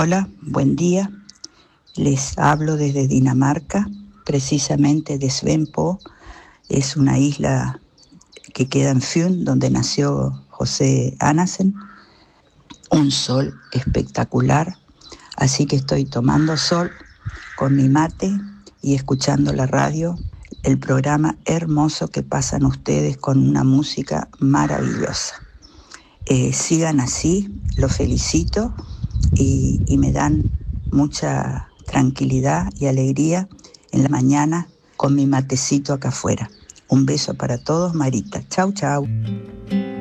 Hola, buen día. Les hablo desde Dinamarca, precisamente de Svendborg. Es una isla que queda en Fyn, donde nació José Andersen. Un sol espectacular, así que estoy tomando sol con mi mate y escuchando la radio, el programa hermoso que pasan ustedes con una música maravillosa. Sigan así, los felicito y me dan mucha tranquilidad y alegría en la mañana con mi matecito acá afuera. Un beso para todos, Marita. Chau, chau.